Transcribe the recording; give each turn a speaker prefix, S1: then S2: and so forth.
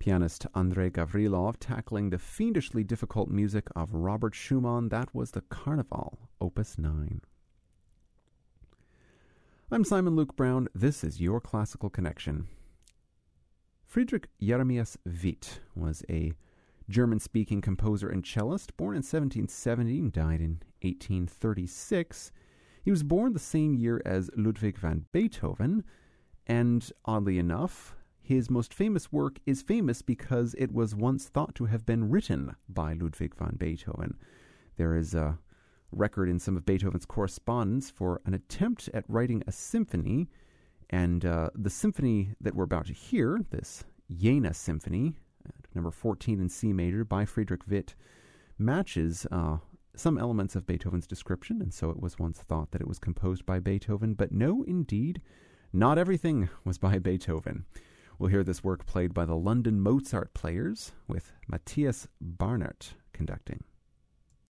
S1: Pianist Andrei Gavrilov tackling the fiendishly difficult music of Robert Schumann. That was the Carnival, Opus 9. I'm Simon Luke Brown. This is Your Classical Connection. Friedrich Jeremias Witt was a German-speaking composer and cellist, born in 1770 and died in 1836. He was born the same year as Ludwig van Beethoven, and oddly enough, his most famous work is famous because it was once thought to have been written by Ludwig van Beethoven. There is a record in some of Beethoven's correspondence for an attempt at writing a symphony, and the symphony that we're about to hear, this Jena Symphony, number 14 in C major by Friedrich Witt, matches some elements of Beethoven's description, and so it was once thought that it was composed by Beethoven, but no, indeed, not everything was by Beethoven. We'll hear this work played by the London Mozart Players with Matthias Barnert conducting.